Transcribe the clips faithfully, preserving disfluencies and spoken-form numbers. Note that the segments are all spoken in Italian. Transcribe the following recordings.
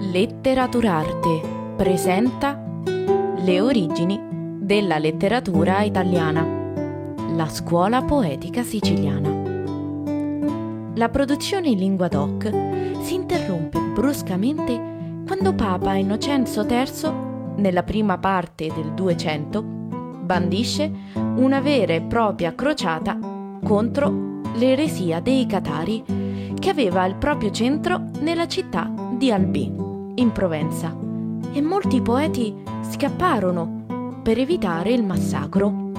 Letteraturarte presenta le origini della letteratura italiana, la scuola poetica siciliana. La produzione in lingua doc si interrompe bruscamente quando Papa Innocenzo terzo, nella prima parte del Duecento, bandisce una vera e propria crociata contro l'eresia dei Catari, che aveva il proprio centro nella città di Albi, in Provenza, e molti poeti scapparono per evitare il massacro.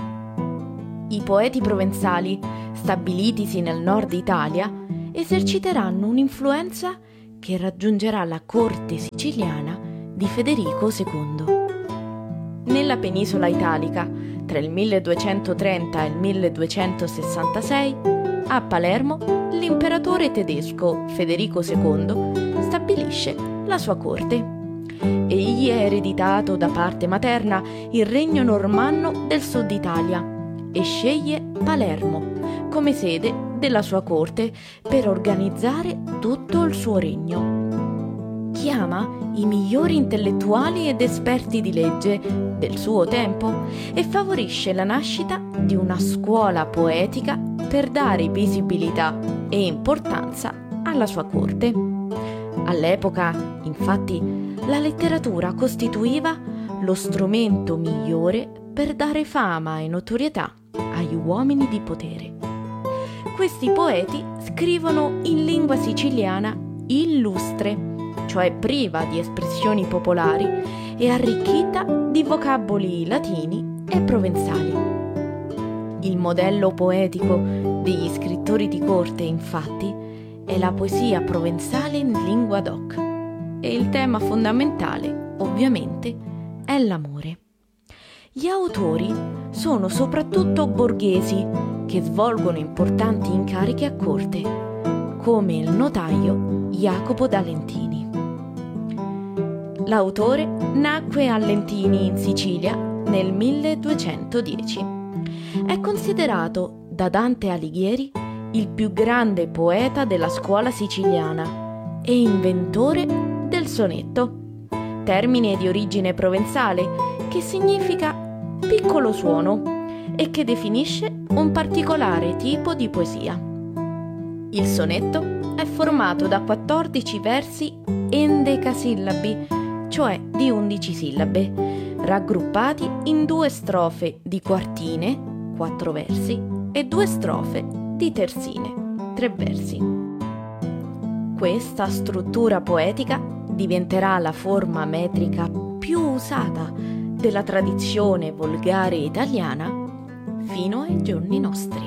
I poeti provenzali, stabilitisi nel nord Italia, eserciteranno un'influenza che raggiungerà la corte siciliana di Federico secondo. Nella penisola italica, tra il milleduecentotrenta e il milleduecentosessantasei, a Palermo, l'imperatore tedesco Federico secondo stabilisce la sua corte. Egli è ereditato da parte materna il regno normanno del sud Italia e sceglie Palermo come sede della sua corte per organizzare tutto il suo regno. Chiama i migliori intellettuali ed esperti di legge del suo tempo e favorisce la nascita di una scuola poetica per dare visibilità e importanza alla sua corte. All'epoca, infatti, la letteratura costituiva lo strumento migliore per dare fama e notorietà agli uomini di potere. Questi poeti scrivono in lingua siciliana illustre, cioè priva di espressioni popolari e arricchita di vocaboli latini e provenzali. Il modello poetico degli scrittori di corte, infatti, è la poesia provenzale in lingua doc e il tema fondamentale, ovviamente, è l'amore. Gli autori sono soprattutto borghesi che svolgono importanti incarichi a corte, come il notaio Jacopo da Lentini. L'autore nacque a Lentini in Sicilia nel milleduecentodieci. È considerato da Dante Alighieri il più grande poeta della scuola siciliana e inventore del sonetto, termine di origine provenzale che significa piccolo suono e che definisce un particolare tipo di poesia. Il sonetto è formato da quattordici versi endecasillabi, cioè di undici sillabe, raggruppati in due strofe di quartine, quattro versi, e due strofe di terzine, tre versi. Questa struttura poetica diventerà la forma metrica più usata della tradizione volgare italiana fino ai giorni nostri.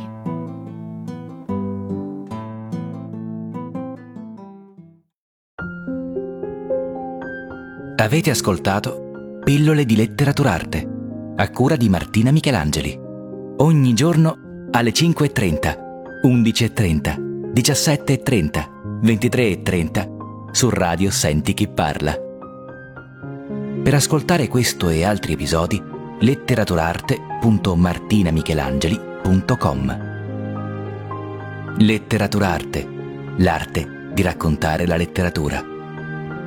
Avete ascoltato Pillole di Letteraturarte, a cura di Martina Michelangeli. Ogni giorno alle cinque e trenta, undici e trenta, diciassette e trenta, ventitré e trenta su Radio Senti Chi Parla. Per ascoltare questo e altri episodi, letteraturarte punto martinamichelangeli punto com. Letteraturarte, l'arte di raccontare la letteratura.